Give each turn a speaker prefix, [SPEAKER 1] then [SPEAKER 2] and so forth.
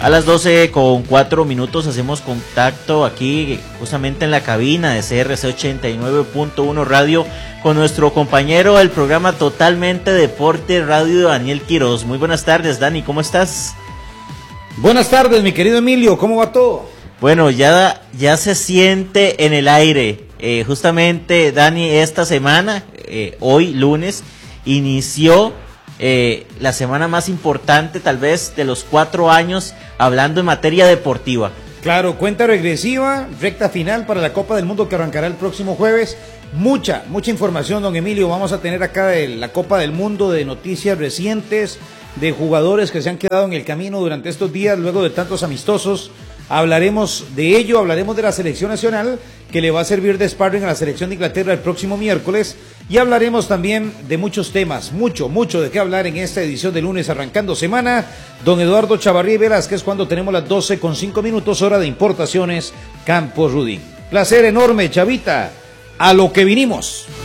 [SPEAKER 1] A las 12:04 hacemos contacto aquí justamente en la cabina de CRC 89.1 Radio con nuestro compañero del programa Totalmente Deporte Radio, Daniel Quiroz. Muy buenas tardes, Dani, ¿cómo estás?
[SPEAKER 2] Buenas tardes, mi querido Emilio, ¿cómo va todo?
[SPEAKER 1] Bueno, ya se siente en el aire. Justamente, Dani, esta semana, hoy lunes, inició la semana más importante tal vez de los 4 años hablando en materia deportiva.
[SPEAKER 2] Claro, cuenta regresiva, recta final para la Copa del Mundo que arrancará el próximo jueves. Mucha información, don Emilio, vamos a tener acá de la Copa del Mundo, de noticias recientes, de jugadores que se han quedado en el camino durante estos días luego de tantos amistosos. Hablaremos de ello, hablaremos de la selección nacional que le va a servir de sparring a la selección de Inglaterra el próximo miércoles, y hablaremos también de muchos temas, mucho de qué hablar en esta edición de lunes arrancando semana. Don Eduardo Chavarría y Velázquez, cuando tenemos las 12:05, hora de importaciones Campos Rudin. Placer enorme, Chavita, a lo que vinimos.